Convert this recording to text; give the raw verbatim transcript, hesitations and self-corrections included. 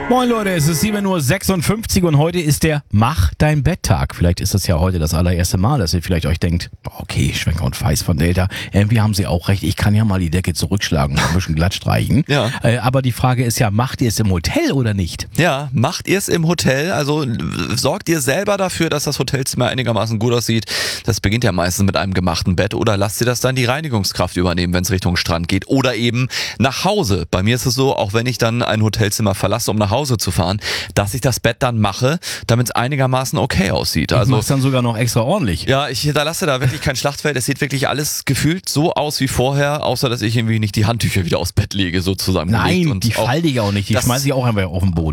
Moin Leute, es ist sieben Uhr sechsundfünfzig und heute ist der Mach dein Bett-Tag. Vielleicht ist das ja heute das allererste Mal, dass ihr vielleicht euch denkt, okay, Schwenker und Feist von Delta, irgendwie haben sie auch recht, ich kann ja mal die Decke zurückschlagen und ein bisschen glatt streichen. Ja. Äh, aber die Frage ist ja, macht ihr es im Hotel oder nicht? Ja, macht ihr es im Hotel? Also sorgt ihr selber dafür, dass das Hotelzimmer einigermaßen gut aussieht? Das beginnt ja meistens mit einem gemachten Bett. Oder lasst ihr das dann die Reinigungskraft übernehmen, wenn es Richtung Strand geht? Oder eben nach Hause. Bei mir ist es so, auch wenn ich dann ein Hotelzimmer verlasse, um nach Hause zu fahren, dass ich das Bett dann mache, damit es einigermaßen okay aussieht. Also, Also du machst dann sogar noch extra ordentlich. ja, ich hinterlasse da wirklich kein Schlachtfeld. Es sieht wirklich alles gefühlt so aus wie vorher, außer dass ich irgendwie nicht die Handtücher wieder aufs Bett lege, so zusammengelegt. Nein, und die auch falte ich auch nicht, die das- schmeiße ich auch einfach auf den Boden.